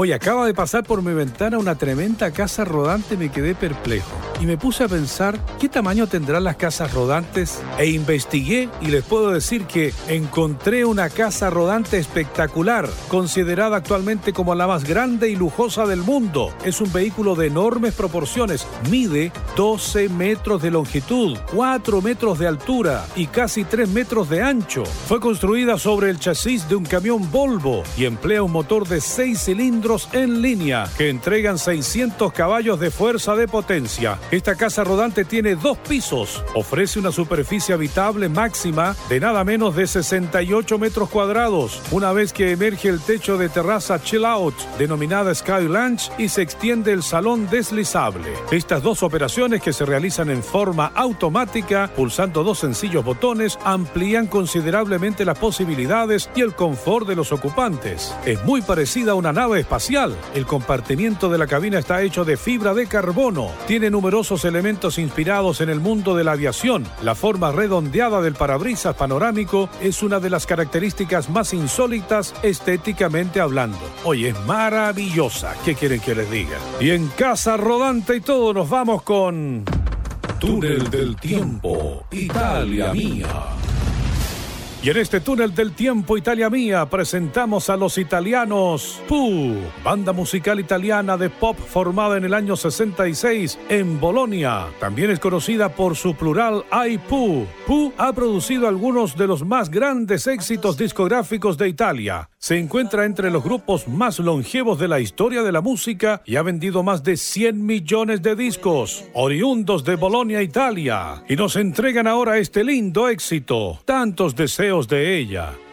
Hoy acaba de pasar por mi ventana una tremenda casa rodante y me quedé perplejo. Y me puse a pensar, ¿qué tamaño tendrán las casas rodantes? E investigué y les puedo decir que encontré una casa rodante espectacular, considerada actualmente como la más grande y lujosa del mundo. Es un vehículo de enormes proporciones, mide 12 metros de longitud, 4 metros de altura y casi 3 metros de ancho. Fue construida sobre el chasis de un camión Volvo y emplea un motor de 6 cilindros en línea que entregan 600 caballos de fuerza de potencia. Esta casa rodante tiene 2 pisos, ofrece una superficie habitable máxima de nada menos de 68 metros cuadrados, una vez que emerge el techo de terraza Chill Out, denominada Sky Lounge, y se extiende el salón deslizable. Estas 2 operaciones, que se realizan en forma automática, pulsando 2 sencillos botones, amplían considerablemente las posibilidades y el confort de los ocupantes. Es muy parecida a una nave espacial. El compartimiento de la cabina está hecho de fibra de carbono. Tiene numerosos elementos inspirados en el mundo de la aviación. La forma redondeada del parabrisas panorámico es una de las características más insólitas estéticamente hablando. Oye, es maravillosa. ¿Qué quieren que les diga? Y en Casa Rodante y todo nos vamos con Túnel del Tiempo, Italia Mía. Y en este Túnel del Tiempo, Italia Mía, presentamos a los italianos Pooh, banda musical italiana de pop formada en el año 66 en Bolonia. También es conocida por su plural I Pooh. Pooh ha producido algunos de los más grandes éxitos discográficos de Italia. Se encuentra entre los grupos más longevos de la historia de la música y ha vendido más de 100 millones de discos, oriundos de Bolonia, Italia. Y nos entregan ahora este lindo éxito, Tantos deseos de ella.